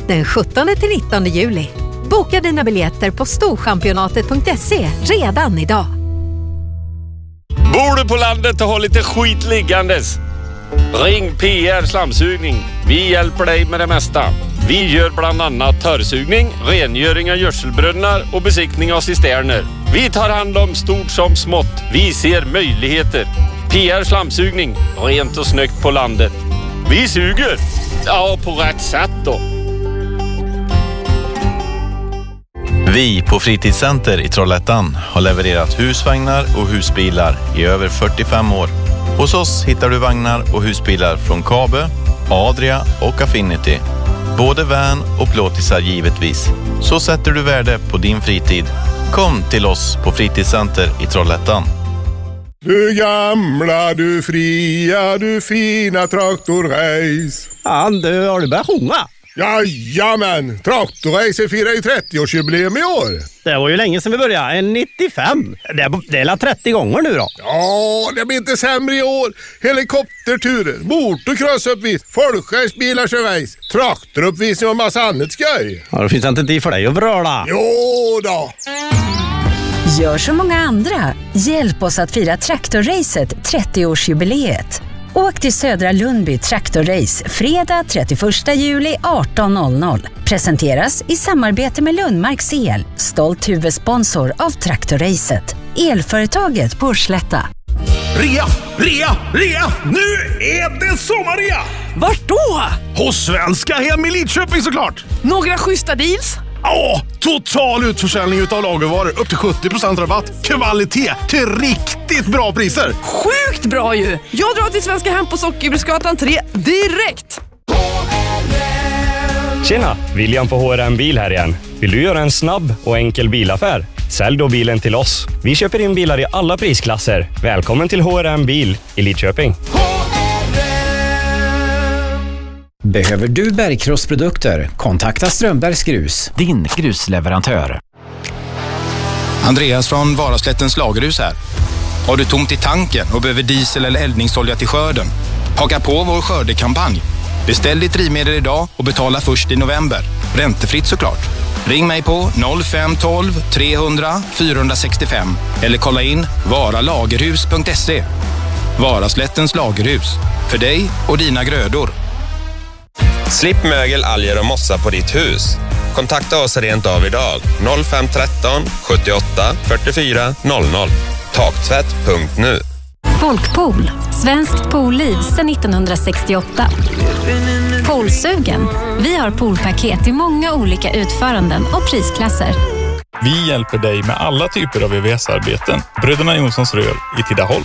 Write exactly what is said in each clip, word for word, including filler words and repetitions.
den sjuttonde till nittonde juli. Boka dina biljetter på storchampionatet punkt se redan idag. Bor du på landet och har lite skit liggandes? Ring P R Slamsugning. Vi hjälper dig med det mesta. Vi gör bland annat törrsugning, rengöring av gödselbrunnar och besiktning av cisterner. Vi tar hand om stort som smått. Vi ser möjligheter. P R Slamsugning. Rent och snyggt på landet. Vi suger. Ja, på rätt sätt då. Vi på Fritidscenter i Trollhättan har levererat husvagnar och husbilar i över fyrtiofem år. Hos oss hittar du vagnar och husbilar från Kabe, Adria och Affinity. Både van och plåtisar givetvis. Så sätter du värde på din fritid. Kom till oss på Fritidscenter i Trollhättan. Du gamla, du fria, du fina traktorrace. Ja, du har du börjat sjunga? Jajamän, traktorrace firar ju trettioårsjubileum i år. Det var ju länge sedan vi började, nittiofem. Det är, det är trettio gånger nu då. Ja, det blir inte sämre i år. Helikopterturer, motorcrossuppvis, folkracebilar kör race, traktoruppvisning och massa annat skoj. Ja, det finns inte tid för dig att vröla. Jo då. Gör som många andra. Hjälp oss att fira traktorracet trettioårsjubileet. Åk till Södra Lundby Traktorrace fredag trettioförsta juli arton noll noll. Presenteras i samarbete med Lundmarks El, stolt huvudsponsor av Traktorracet. Elföretaget på Slätta. Rea, rea, rea! Nu är det sommarrea! Vart då? Hos Svenska Hem i Lidköping såklart! Några schyssta deals? Ja, total utförsäljning utav lagervaror. Upp till sjuttio procent rabatt. Kvalitet till riktigt bra priser. Sjukt bra ju! Jag drar till Svenska Hem på Sockerbruksgatan tre direkt! Tjena, William på H R M Bil här igen. Vill du göra en snabb och enkel bilaffär? Sälj då bilen till oss. Vi köper in bilar i alla prisklasser. Välkommen till H R M Bil i Lidköping. Behöver du bergkrossprodukter? Kontakta Strömbergs Grus, din grusleverantör. Andreas från Varaslättens lagerhus här. Har du tomt i tanken och behöver diesel eller eldningsolja till skörden? Haka på vår skördekampanj. Beställ ditt drivmedel idag och betala först i november. Räntefritt såklart. Ring mig på noll fem ett två tre hundra fyra sex fem eller kolla in varalagerhus punkt se. Varaslättens lagerhus. För dig och dina grödor. Slipp mögel, alger och mossa på ditt hus. Kontakta oss rent av idag. noll fem ett tre sjuttioåtta fyrtiofyra noll noll. Taktvätt punkt nu. Folkpool. Svenskt poolliv sedan nittonhundrasextioåtta. Poolsugen. Vi har poolpaket i många olika utföranden och prisklasser. Vi hjälper dig med alla typer av V V S-arbeten. Bröderna Jonssons rör i Tidaholm.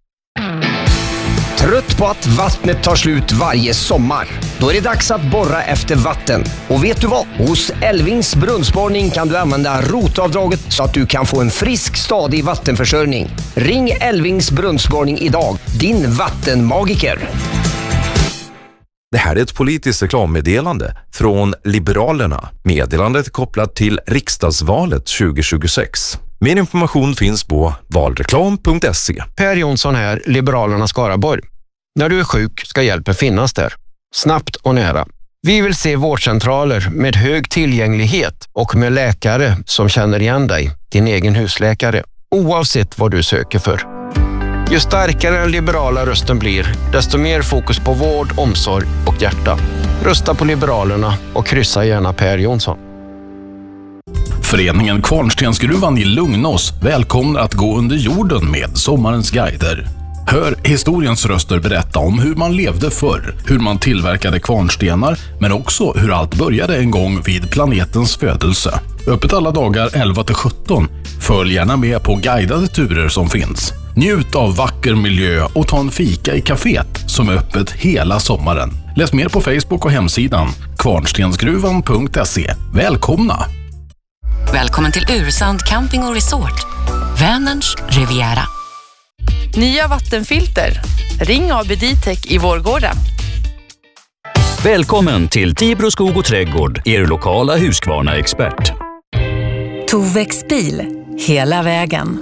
Trött på att vattnet tar slut varje sommar? Då är det dags att borra efter vatten. Och vet du vad? Hos Elvings brunnsborrning kan du använda rotavdraget så att du kan få en frisk, stadig vattenförsörjning. Ring Elvings brunnsborrning idag. Din vattenmagiker. Det här är ett politiskt reklammeddelande från Liberalerna. Meddelandet är kopplat till riksdagsvalet tjugohundratjugosex. Mer information finns på valreklam punkt se. Per Jonsson här, Liberalerna Skaraborg. När du är sjuk ska hjälpen finnas där. Snabbt och nära. Vi vill se vårdcentraler med hög tillgänglighet och med läkare som känner igen dig, din egen husläkare, oavsett vad du söker för. Ju starkare den liberala rösten blir, desto mer fokus på vård, omsorg och hjärta. Rösta på Liberalerna och kryssa gärna Per Jonsson. Föreningen Kvarnstensgruvan i Lugnås välkomnar att gå under jorden med sommarens guider. Hör historiens röster berätta om hur man levde förr, hur man tillverkade kvarnstenar, men också hur allt började en gång vid planetens födelse. Öppet alla dagar elva till sjutton. Följ gärna med på guidade turer som finns. Njut av vacker miljö och ta en fika i kaféet som är öppet hela sommaren. Läs mer på Facebook och hemsidan kvarnstensgruvan punkt se. Välkomna! Välkommen till Ursand Camping och Resort. Vänerns Riviera. Nya vattenfilter. Ring A B D-Tech i Vårgårda. Välkommen till Tibro skog och trädgård, er lokala Husqvarna-expert. Tovex bil, hela vägen.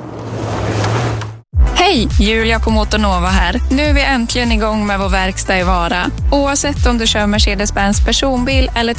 Hej, Julia på Motornova här. Nu är vi äntligen igång med vår verkstad i Vara. Oavsett om du kör Mercedes-Benz personbil eller